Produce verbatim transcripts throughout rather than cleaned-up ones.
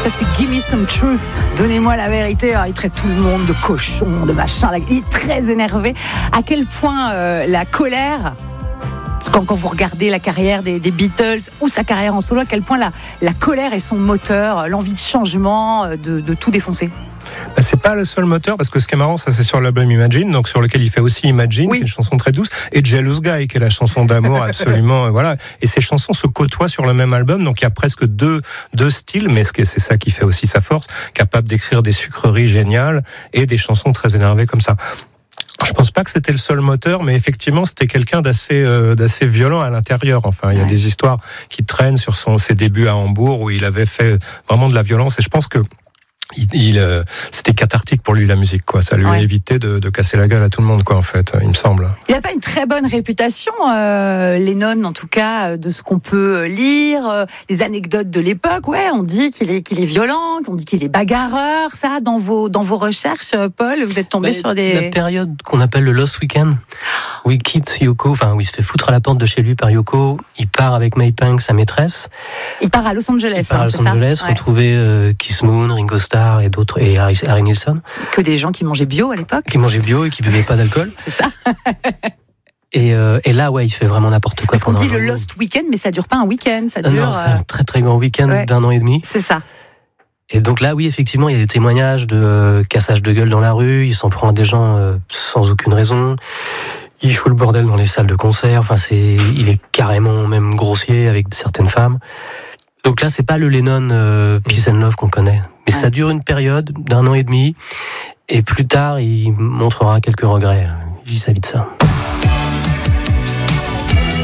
Ça c'est Give Me Some Truth, donnez-moi la vérité. Alors, il traite tout le monde de cochon, de machin, il est très énervé. À quel point euh, la colère, quand, quand vous regardez la carrière des, des Beatles ou sa carrière en solo, à quel point la, la colère est son moteur, l'envie de changement, de, de tout défoncer. Bah, c'est pas le seul moteur, parce que ce qui est marrant, ça c'est sur l'album Imagine, donc sur lequel il fait aussi Imagine, oui. qui est une chanson très douce, et Jealous Guy, qui est la chanson d'amour absolument, voilà. Et ces chansons se côtoient sur le même album, donc il y a presque deux deux styles, mais c'est ça qui fait aussi sa force, capable d'écrire des sucreries géniales et des chansons très énervées comme ça. Je pense pas que c'était le seul moteur, mais effectivement, c'était quelqu'un d'assez, euh, d'assez violent à l'intérieur. Enfin, il y a ouais. des histoires qui traînent sur son, ses débuts à Hambourg, où il avait fait vraiment de la violence, et je pense que Il, il, euh, c'était cathartique pour lui la musique, quoi. Ça lui ouais. a évité de, de casser la gueule à tout le monde, quoi, en fait, il me semble. Il n'a pas une très bonne réputation, euh, Lennon, en tout cas, de ce qu'on peut lire, euh, des anecdotes de l'époque. Ouais, on dit qu'il est qu'il est violent, qu'on dit qu'il est bagarreur. Ça, dans vos dans vos recherches, Paul, vous êtes tombé Mais sur des la période qu'on appelle le Lost Weekend, où il quitte Yoko, enfin où il se fait foutre à la porte de chez lui par Yoko. Il part avec May Pang, sa maîtresse. Il part à Los Angeles. Il part hein, à Los c'est Angeles, ça retrouver ouais. euh, Keith Moon, Ringo Starr et d'autres, et Harry, Harry Nilsson. Que des gens qui mangeaient bio à l'époque. Qui mangeaient bio et qui buvaient pas d'alcool. C'est ça. et, euh, et là, ouais, il fait vraiment n'importe quoi. Parce qu'on dit le Lost Weekend, mais ça dure pas un week-end, ça dure. Non, c'est un très très grand week-end ouais. d'un an et demi. C'est ça. Et donc là, oui, effectivement, il y a des témoignages de euh, cassage de gueule dans la rue. Il s'en prend à des gens euh, sans aucune raison. Il fout le bordel dans les salles de concert. Enfin, c'est, il est carrément même grossier avec certaines femmes. Donc là, c'est pas le Lennon euh, Peace and Love qu'on connaît. Mais ouais. ça dure une période d'un an et demi. Et plus tard, il montrera quelques regrets vis-à-vis de ça.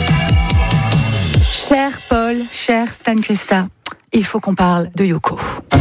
Cher Paul, cher Stan Christa, il faut qu'on parle de Yoko.